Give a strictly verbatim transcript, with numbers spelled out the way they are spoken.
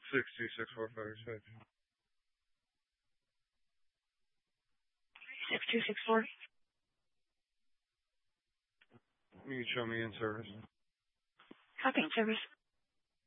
Six two six four five six. Six two six four. You can show me in service. Copy in service.